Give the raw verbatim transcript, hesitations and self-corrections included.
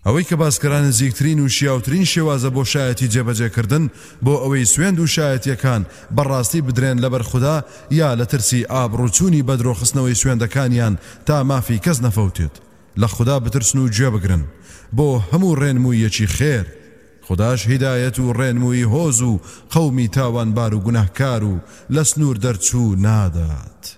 ئەوەی کە باسکەران نزیکترین و شیاوترین شێوازە بۆ شایەتی جێبەجێکردن بۆ ئەوەی سوێند و شایەتیەکان بەڕاستی بدرێن لەبەر خوددا یا لە ترسی ئابڕوچوونی بەدرۆخستنەوەی سوێندەکانیان تا مافی کەس نەفەوتێت لە خوددا بترسن و گوێ بگرن بۆ هەموو ڕێنموویەکی خێر خداش هیدایەت و ڕێنمووی هۆز و قەومی تاوانبار و گوناهکار و لە سنوور دەرچوو نادات.